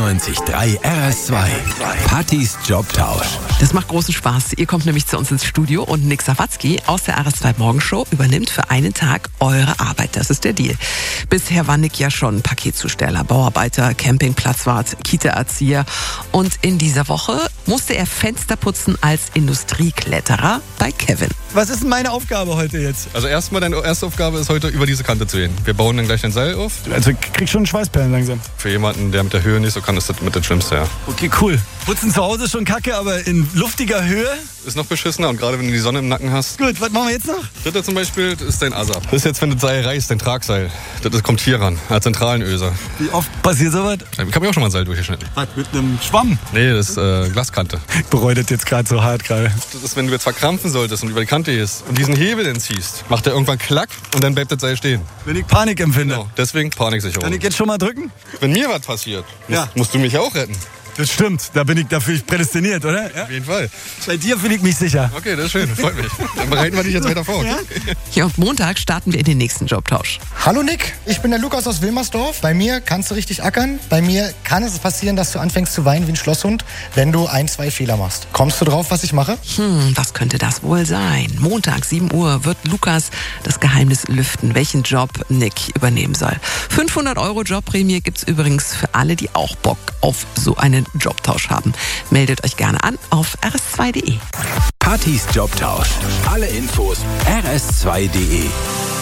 94.3 RS2. Partys Jobtausch. Das macht großen Spaß. Ihr kommt nämlich zu uns ins Studio und Nick Sawatzki aus der RS2 Morgenshow übernimmt für einen Tag eure Arbeit. Das ist der Deal. Bisher war Nick ja schon Paketzusteller, Bauarbeiter, Campingplatzwart, Kita-Erzieher. Und in dieser Woche musste er Fenster putzen als Industriekletterer bei Kevin. Was ist denn meine Aufgabe heute jetzt? Also erstmal, deine erste Aufgabe ist heute über diese Kante zu gehen. Wir bauen dann gleich ein Seil auf. Also krieg schon Schweißperlen langsam. Für jemanden, der mit der Höhe nicht so kann, ist das mit das Schlimmste, ja. Okay, cool. Putzen zu Hause ist schon kacke, aber in luftiger Höhe? Ist noch beschissener und gerade wenn du die Sonne im Nacken hast. Gut, was machen wir jetzt noch? Dritte zum Beispiel ist dein ASAP. Das ist jetzt, wenn das Seil reißt, dein Tragseil. Das kommt hier ran, als zentralen Öser. Wie oft passiert sowas? Ich habe mir auch schon mal ein Seil durchgeschnitten. Was, mit einem Schwamm? Nee, das ist Glaskante. Ich bereue das jetzt gerade so hart gerade. Das ist, wenn du jetzt verkrampfen solltest und über die Kante gehst und diesen Hebel dann ziehst, macht der irgendwann Klack und dann bleibt das Seil stehen. Wenn ich Panik empfinde. Genau, deswegen Paniksicherung. Kann ich jetzt schon mal drücken? Wenn mir was passiert, Ja. musst du mich auch retten. Das stimmt, da bin ich dafür prädestiniert, oder? Ja? Auf jeden Fall. Bei dir fühle ich mich sicher. Okay, das ist schön, freut mich. Dann bereiten wir dich jetzt weiter vor. Okay? Ja, und Montag starten wir in den nächsten Jobtausch. Hallo Nick, ich bin der Lukas aus Wilmersdorf. Bei mir kannst du richtig ackern. Bei mir kann es passieren, dass du anfängst zu weinen wie ein Schlosshund, wenn du 1, 2 Fehler machst. Kommst du drauf, was ich mache? Was könnte das wohl sein? Montag, 7 Uhr, wird Lukas das Geheimnis lüften, welchen Job Nick übernehmen soll. 500 € Jobprämie gibt's übrigens für alle, die auch Bock auf so einen Jobtausch haben. Meldet euch gerne an auf rs2.de. Partys Jobtausch. Alle Infos rs2.de.